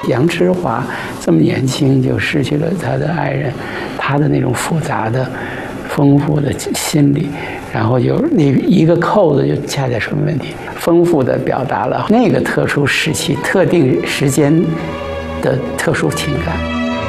杨之华这么年轻就失去了他的爱人，他的那种复杂的、丰富的心理，然后有那一个扣子就恰恰出问题，丰富地表达了那个特殊时期、特定时间的特殊情感。